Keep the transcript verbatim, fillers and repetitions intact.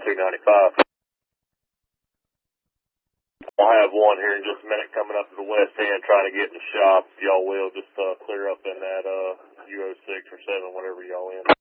two ninety-five. I'll have one here in just a minute coming up to the west end trying to get in the shop. If y'all will, just uh, clear up in that uh, U oh six or seven, whatever y'all in.